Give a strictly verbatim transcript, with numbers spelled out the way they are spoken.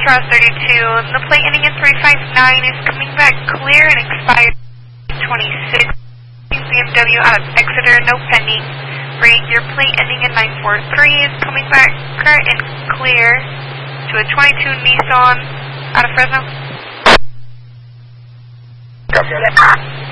Cross thirty-two, the plate ending in three five nine is coming back clear and expired twenty-six. B M W out of Exeter, no pending. Bring your plate ending in nine four three is coming back current and clear to a twenty-two Nissan out of Fresno. Copy that.